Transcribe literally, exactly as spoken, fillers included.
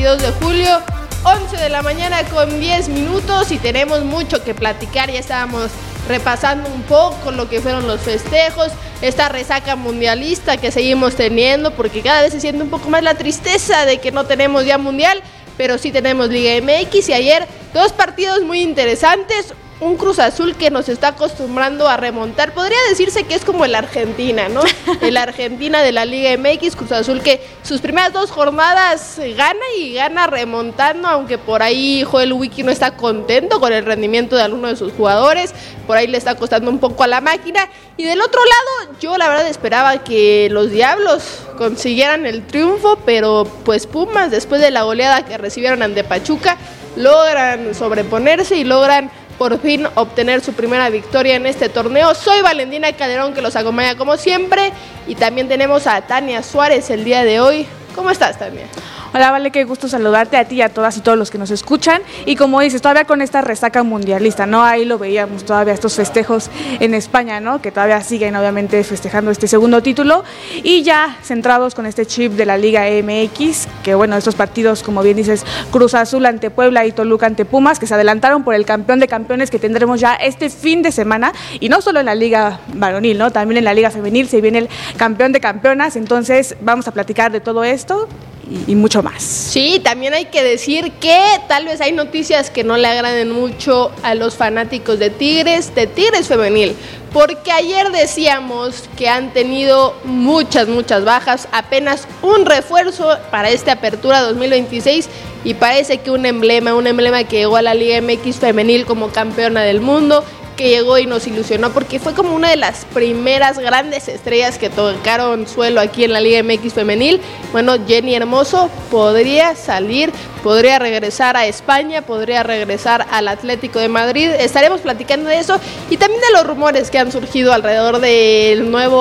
veintidós de julio, once de la mañana con diez minutos y tenemos mucho que platicar. Ya estábamos repasando un poco lo que fueron los festejos, esta resaca mundialista que seguimos teniendo, porque cada vez se siente un poco más la tristeza de que no tenemos ya mundial, pero sí tenemos Liga M X y ayer dos partidos muy interesantes. Un Cruz Azul que nos está acostumbrando a remontar, podría decirse que es como el Argentina, ¿no? El Argentina de la Liga M X, Cruz Azul que sus primeras dos jornadas gana y gana remontando, aunque por ahí Joel Wiki no está contento con el rendimiento de alguno de sus jugadores, por ahí le está costando un poco a la máquina. Y del otro lado, yo la verdad esperaba que los Diablos consiguieran el triunfo, pero pues Pumas, después de la goleada que recibieron ante Pachuca, logran sobreponerse y logran por fin obtener su primera victoria en este torneo. Soy Valentina Calderón, que los acompaña como siempre, y también tenemos a Tania Suárez el día de hoy. ¿Cómo estás, Tania? Hola, Vale, qué gusto saludarte a ti y a todas y todos los que nos escuchan. Y como dices, todavía con esta resaca mundialista, ¿no? Ahí lo veíamos todavía, estos festejos en España, ¿no? Que todavía siguen, obviamente, festejando este segundo título. Y ya centrados con este chip de la Liga M X, que bueno, estos partidos, como bien dices, Cruz Azul ante Puebla y Toluca ante Pumas, que se adelantaron por el campeón de campeones que tendremos ya este fin de semana. Y no solo en la Liga varonil, ¿no? También en la Liga femenil se viene el campeón de campeonas. Entonces, vamos a platicar de todo esto y, y mucho más. Sí, también hay que decir que tal vez hay noticias que no le agraden mucho a los fanáticos de Tigres, de Tigres femenil, porque ayer decíamos que han tenido muchas, muchas bajas, apenas un refuerzo para esta apertura dos mil veintiséis y parece que un emblema, un emblema que llegó a la Liga M X femenil como campeona del mundo, que llegó y nos ilusionó porque fue como una de las primeras grandes estrellas que tocaron suelo aquí en la Liga M X femenil. Bueno, Jenny Hermoso podría salir, podría regresar a España, podría regresar al Atlético de Madrid. Estaremos platicando de eso y también de los rumores que han surgido alrededor del nuevo